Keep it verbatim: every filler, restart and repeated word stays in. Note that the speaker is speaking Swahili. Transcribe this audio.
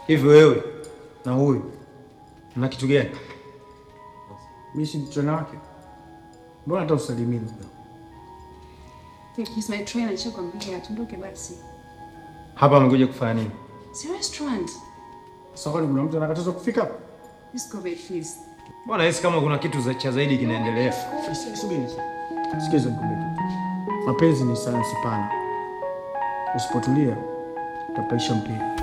Hivi wewe na huyu mna kitu gani? Mimi si trainer wake. Mbona hata usalimii ndugu? He's my trainer, nishakwambia tuondoke basi. Hapa amekuja kufanya nini? Si restaurant. Sasa kwani kuna mtu anakataza kufika hapa? Let's go babe, please. Bwana hisi kama kuna kitu za cha zaidi kinaendelea. Subiri. Sikiza nikwambie kitu. Mapenzi ni sayansi pana. Usipotulia utapaisha mpira.